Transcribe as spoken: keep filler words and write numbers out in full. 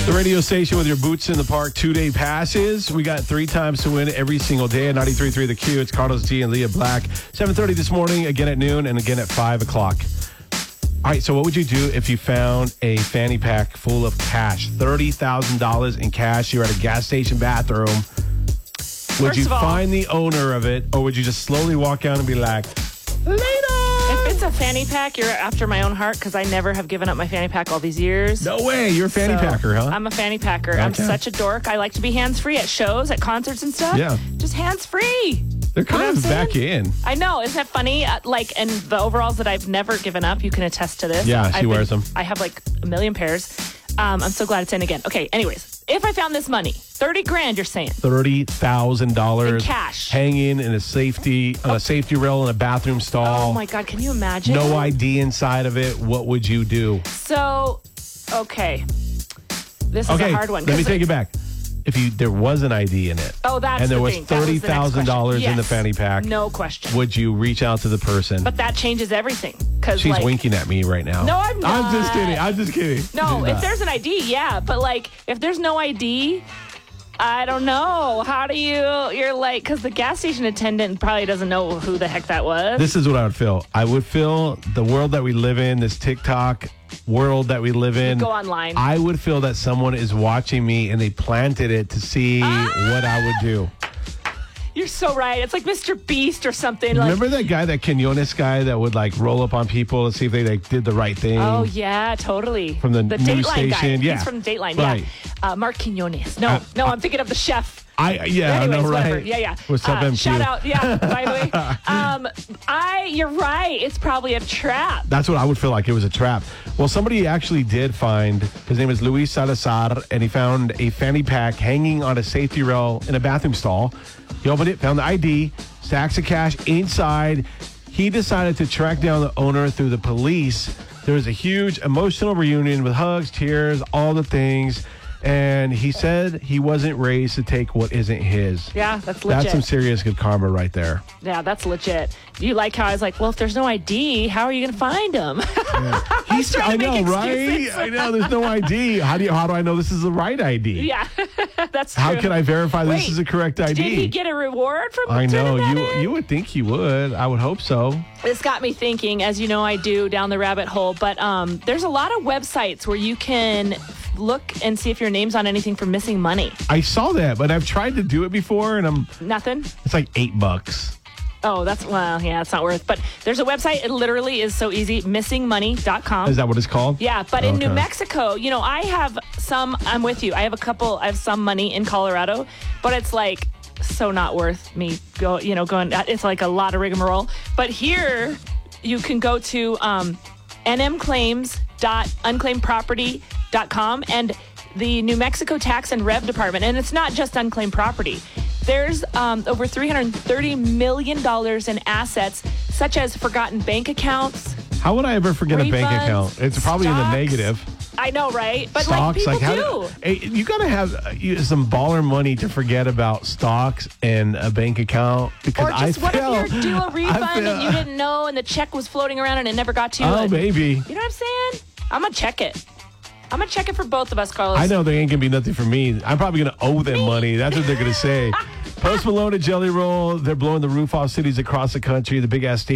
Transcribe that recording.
The radio station with your boots in the park two-day passes. We got three times to win every single day at ninety-three point three The Q. It's Carlos G and Leah Black. seven thirty this morning, again at noon, and again at five o'clock. All right, so what would you do if you found a fanny pack full of cash? thirty thousand dollars in cash. You're at a gas station bathroom. Would First you of all, find the owner of it, or would you just slowly walk out and be like, later? if it's a fanny pack, you're after my own heart because I never have given up my fanny pack all these years. No way. You're a fanny So, packer, huh? I'm a fanny packer. I'm Okay. such a dork. I like to be hands-free at shows, at concerts and stuff. Yeah. Just hands-free. They're You know kind what I'm of back saying? in. I know. Isn't that funny? Uh, like, and the overalls that I've never given up, you can attest to this. Yeah, she I've wears been- them. I have like a million pairs. Um, I'm so glad it's in again. Okay, anyways, if I found this money, thirty grand, you're saying. thirty thousand dollars In cash. hanging in a safety on a safety rail in a bathroom stall. Oh my God, can you imagine? No I D inside of it. What would you do? So, okay. This is Okay, a hard one. let me 'cause take it back. If you there was an I D in it, Oh, that's and there the was thing. That was the thirty next thousand dollars question. in the Yes. fanny pack, No question. would you reach out to the person? But that changes everything. Cause She's like, winking at me right now. No, I'm I'm just not. kidding. I'm just kidding. No, She's if not. there's an I D, yeah. But like, if there's no I D, I don't know. How do you? You're like, because the gas station attendant probably doesn't know who the heck that was. This is what I would feel. I would feel the world that we live in, this TikTok world that we live in. Go online. I would feel that someone is watching me and they planted it to see what I would do. You're so right. It's like Mister Beast or something. Like, Remember that guy, that Quinones guy that would like roll up on people and see if they like did the right thing? oh yeah, totally. From the the news Dateline guy. station, yeah. He's from Dateline. Right. Yeah. Uh, Mark Quinones. No, Uh, no, I'm thinking of the chef. I yeah, Anyways, I know, whatever. right? Yeah, yeah. What's up, Uh, M Q? Shout out. Yeah, by the way. Um, I, you're right. It's probably a trap. That's what I would feel like. It was a trap. Well, somebody actually did find, his name is Luis Salazar, and he found a fanny pack hanging on a safety rail in a bathroom stall. He opened it, found the I D, stacks of cash inside. He decided to track down the owner through the police. There was a huge emotional reunion with hugs, tears, all the things. And he said he wasn't raised to take what isn't his. Yeah, that's legit. That's some serious good karma right there. Yeah, that's legit. You like how I was like, well, if there's no I D, how are you going to find them? He's, trying I to know, make right? excuses. I know. There's no I D. How do you? How do I know this is the right I D? Yeah, that's true. How can I verify this Wait, is the correct I D? Did he get a reward from I know turning that you. in? You would think he would. I would hope so. This got me thinking, as you know I do, down the rabbit hole. But um, there's a lot of websites where you can look and see if your name's on anything for missing money. I saw that, but I've tried to do it before, and I'm. Nothing? It's like eight bucks. Oh, that's, well, yeah, it's not worth. But there's a website. It literally is so easy. missing money dot com. Is that what it's called? Yeah, but in New Okay. Mexico, you know, I have some, I'm with you. I have a couple, I have some money in Colorado, but it's like so not worth me go, you know, going, it's like a lot of rigmarole. But here you can go to um, n m claims dot unclaimed property dot com and the New Mexico Tax and Rev Department. And it's not just unclaimed property. There's um, over three hundred thirty million dollars in assets, such as forgotten bank accounts. How would I ever forget a bank Refunds, account? It's probably in the stocks. negative. I know, right? But Stocks, like people how do. Hey, you gotta have uh, you- some baller money to forget about stocks and a bank account because Or just I what feel, if you're due a I refund feel- and you didn't know and the check was floating around and it never got to you? Oh, and- maybe. You know what I'm saying? I'm going to check it. I'm going to check it for both of us, Carlos. I know there ain't gonna be nothing for me. I'm probably gonna owe them money. That's what they're gonna say. Post Malone and Jelly Roll, they're blowing the roof off cities across the country. The big ass